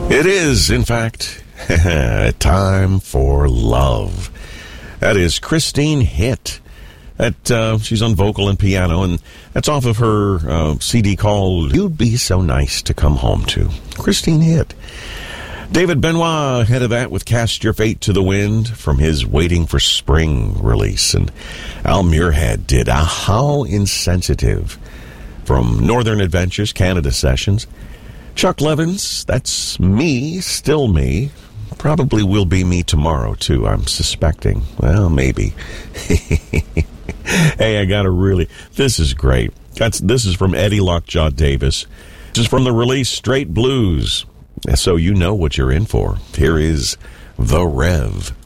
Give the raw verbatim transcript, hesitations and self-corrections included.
It is, in fact, time for love. That is Christine Hitt. That uh, she's on vocal and piano, and that's off of her uh, C D called "You'd Be So Nice to Come Home To." Christine Hitt. David Benoit ahead of that with "Cast Your Fate to the Wind" from his "Waiting for Spring" release, and Al Muirhead did "Ah, How Insensitive" from Northern Adventures Canada Sessions. Chuck Levins, that's Me, Still Me. Probably will be me tomorrow, too, I'm suspecting. Well, maybe. Hey, I gotta really... This is great. That's This is from Eddie Lockjaw Davis. This is from the release Straight Blues. So you know what you're in for. Here is The Rev.